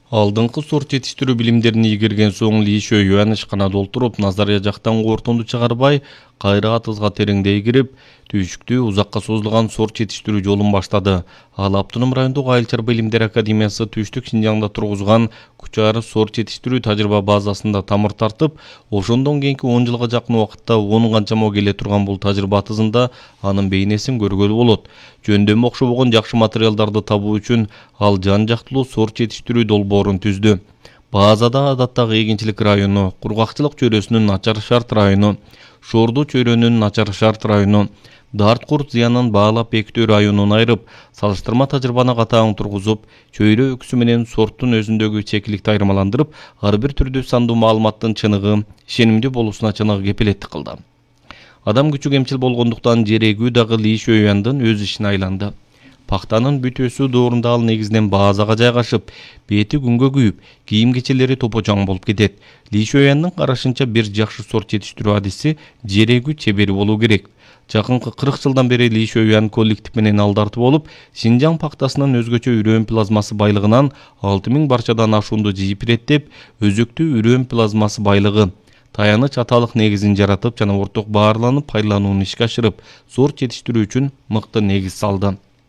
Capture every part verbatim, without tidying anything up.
Алдыңкы сорт жетиштирүү билимдерин ийгерген соң Ли Шөйюан ишкана олтуруп, назария жактан кортунду чыгарбай, кайра атызга тереңдей кирип, түйшүктүү узакка созулган сорт жетиштирүү жолун баштады. Ал Автоном райондук Айыл чарба илимдер академиясы Түштүк Шинжаңда тургузган Кучары сорт жетиштирүү тажрыйба базасында тамыр тартып, ошондон кийинки он жылга жакын убакытта он канчамо келе турган бул тажрыйба атызында анын бейнесин көргөлү болот. Жөндөмү окшобогон жакшы материалдарды табуу үчүн ал жан жактылуу сорт жетиштирүү долбоорун түздү. Базада адаттагы эгинчилик району, кургакчылык чөйрөсүнүн начар шарт району, Шорду чөйрөнүн начар шарт району, Дарт курт зыянын баалап бекитүү районун айырып, салыштырма тажрыйбаны катаң тургузуп, чөйрө өксү менен сорттун өзүндөгү чекиликти айырмаландырып, ар бир түрдүү сандуу маалыматтын чыныгы, ишенимдүү болуусуна чыныгы кепилеттик кылды. Адам күчү кемчил болгондуктан жерегүү дагы Ли Шөйюандын өз ишине айланды. Пактанын бүтөөсү доорунда ал негизинен базага жайгашып, бети күнгө күйүп, кийим кечелери топочоң болуп кетет. Ли Шөйюандын карашынча бир жакшы сорт жетиштирүү адиси жерегүү чебери болуу керек. Жакынкы кырк жылдан бери Ли Шөйюан коллектив менен алдарты болуп, Шинжаң пактасынын өзгөчө үрөөн плазмасы байлыгынан алты миң барчадан ашуунду жыйып иреттеп, өзөктүү үрөөн плазмасы байлыгы таяныч аталык негизин жаратып жана орток баарланып пайдаланууну ишке ашырып, сорт жетиштирүү үчүн мыкты негиз салды.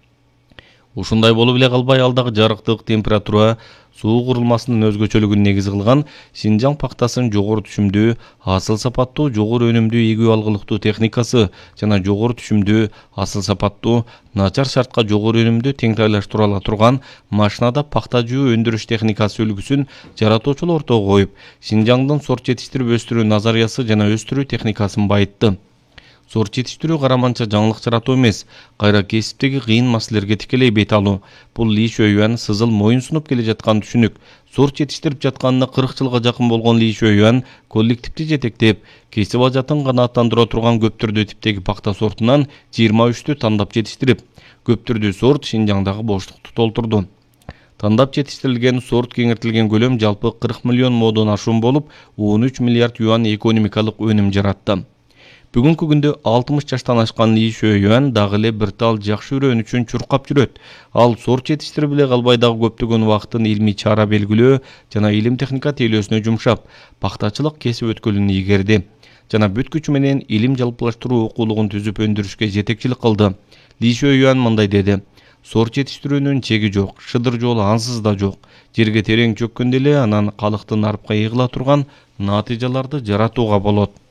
Ушундай болуп эле калбай, ал дагы жарыктык, температура, суу курулмасынын өзгөчөлүгүн негиз кылган Шинжаң пактасынын жогору түшүмдүү, асыл сапаттуу, жогору өнүмдүү эгүү алгылыктуу техникасы жана жогору түшүмдүү, асыл сапаттуу, начар шартка жогору өнүмдүү теңтайлаштыра ала турган машинада пакта жөө өндүрүш техникасы үлгүсүн жаратуучулар ортого коюп, Шинжаңдын сорт жетиштирип өстүрүү назариясы жана өстүрүү техникасын байытты. Сорт жетиштирүү караманча жаңылык жаратуу эмес, кайра кесиптеги кыйын маселелерге тикелей бет алуу. Бул Ли Шөйюан сызыл моюн сунуп келе жаткан түшүнүк. Сорт жетиштирип жатканына кырк жылга жакын болгон Ли Шөйюан коллективди жетектеп, кесип ажатын канааттандыра турган көп түрдүү типтеги пакта сортунан жыйырма үчтү тандап жетиштирип, көп түрдүү сорт Шинжаңдагы боштукту толтурду. Тандап жетиштирилген сорт кеңиртилген көлөм жалпы кырк миллион модон ашуун болуп, он үч миллиард юан экономикалык өнүм жаратты. Бүгүнкү күндө алтымыш жаштан ашкан Ли Шөйюан дагы эле бир тал жакшы үрөөн үчүн чуркап жүрөт. Ал сорт жетиштирип эле калбай дагы көптөгөн убактын илмий чара белгилөө жана илим техника тейлөөсүнө жумшап, пактачылык кесип өткөлүн ийгерди жана бүт күчү менен илим жалпылаштыруу окуулугун түзүп өндүрүшкө жетекчилик кылды. Ли Шөйюан мындай деди: сорт жетиштирүүнүн чеги жок, шыдыр жолу ансыз да жок. Жерге терең чөккөндө эле анан калктын арпка ыйгыла турган натыйжаларды жаратууга болот.